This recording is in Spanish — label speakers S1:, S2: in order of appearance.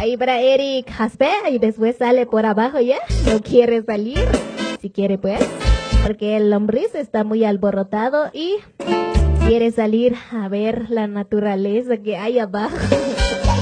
S1: Ahí para Eric Hasbe y después sale por abajo ya. No quiere salir. Si quiere pues. Porque el lombriz está muy alborotado y quiere salir a ver la naturaleza que hay abajo.